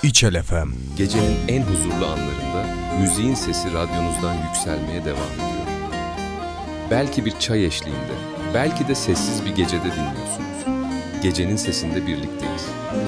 İçel FM. Gecenin en huzurlu anlarında müziğin sesi radyonuzdan yükselmeye devam ediyor. Belki bir çay eşliğinde, belki de sessiz bir gecede dinliyorsunuz. Gecenin sesinde birlikteyiz.